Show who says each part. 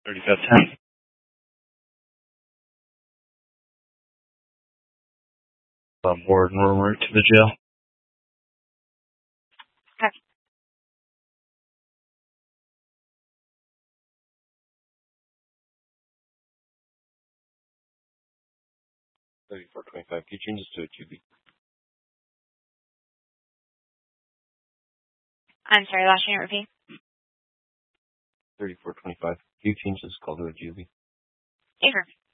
Speaker 1: 3510. On board and room route to the jail.
Speaker 2: Okay.
Speaker 1: 3425. Can you change this to a QB?
Speaker 2: I'm sorry, last unit repeat.
Speaker 1: 3425. Can you change this call to a QB?
Speaker 2: Sure.